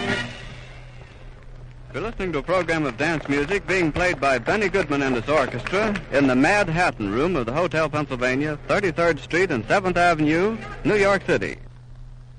You're listening to a program of dance music being played by Benny Goodman and his orchestra in the Mad Hatton Room of the Hotel Pennsylvania, 33rd Street and 7th Avenue, New York City.